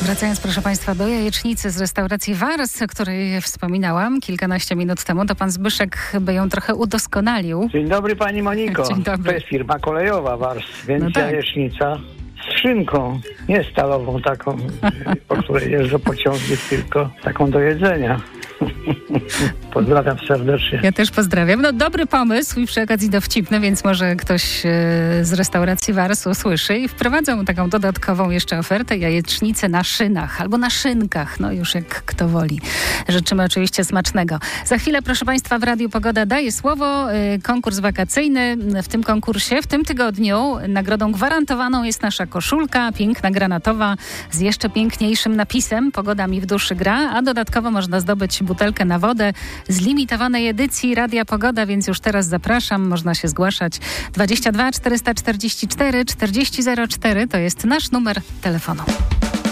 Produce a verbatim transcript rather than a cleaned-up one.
Wracając, proszę Państwa, do jajecznicy z restauracji Wars, o której wspominałam kilkanaście minut temu, to pan Zbyszek by ją trochę udoskonalił. Dzień dobry pani Moniko. Dzień dobry. To jest firma kolejowa Wars, więc No tak. jajecznica z szynką, nie stalową taką, po której jeżdżą pociągi, tylko taką do jedzenia. Pozdrawiam serdecznie. Ja też pozdrawiam. No dobry pomysł i przy okazji dowcipny, więc może ktoś e, z restauracji Wars usłyszy i wprowadzą taką dodatkową jeszcze ofertę, jajecznicę na szynach albo na szynkach, no już jak kto woli. Życzymy oczywiście smacznego. Za chwilę, proszę Państwa, w Radiu Pogoda daje słowo. E, konkurs wakacyjny. W tym konkursie, w tym tygodniu nagrodą gwarantowaną jest nasza koszulka, piękna granatowa z jeszcze piękniejszym napisem Pogoda mi w duszy gra, a dodatkowo można zdobyć butelkę na wodę z limitowanej edycji Radia Pogoda, więc już teraz zapraszam, można się zgłaszać. dwadzieścia dwa czterysta czterdzieści cztery czterdzieści zero cztery to jest nasz numer telefonu.